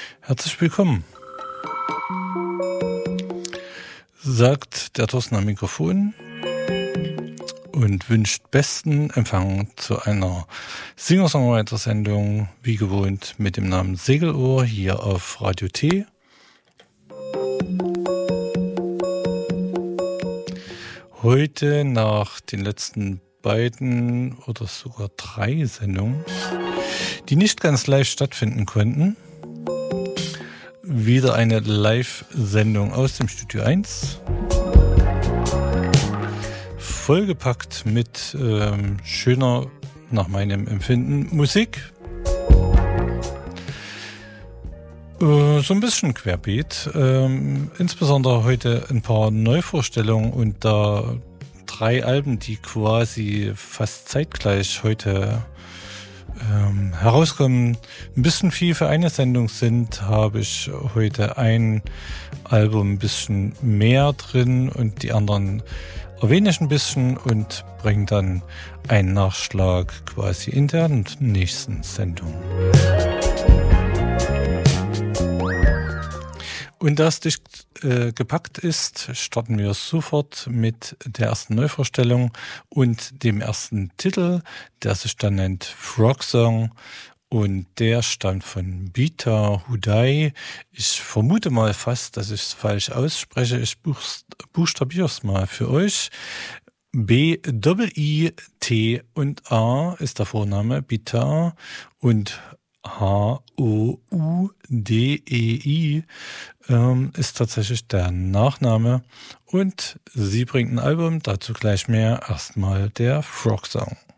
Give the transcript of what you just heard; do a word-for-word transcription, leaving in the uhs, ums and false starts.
Herzlich willkommen, sagt der Thorsten am Mikrofon und wünscht besten Empfang zu einer Singer-Songwriter-Sendung, wie gewohnt mit dem Namen Segelohr hier auf Radio T. Heute nach den letzten beiden oder sogar drei Sendungen, die nicht ganz live stattfinden konnten, wieder eine Live-Sendung aus dem Studio eins. Vollgepackt mit ähm, schöner, nach meinem Empfinden, Musik. Äh, so ein bisschen querbeet. Ähm, insbesondere heute ein paar Neuvorstellungen und da drei Alben, die quasi fast zeitgleich heute ähm, herauskommen, ein bisschen viel für eine Sendung sind, habe ich heute ein Album ein bisschen mehr drin und die anderen erwähne ich ein bisschen und bringe dann einen Nachschlag quasi in der nächsten Sendung. Und da es dicht äh, gepackt ist, starten wir sofort mit der ersten Neuvorstellung und dem ersten Titel, der sich dann nennt Frog Song. Und der stammt von Bita Hudai. Ich vermute mal fast, dass ich es falsch ausspreche. Ich buchstabiere es mal für euch. B I I T und A ist der Vorname, Bita, und H O U D E I ähm, ist tatsächlich der Nachname. Und sie bringt ein Album, dazu gleich mehr. Erstmal der Frog Song.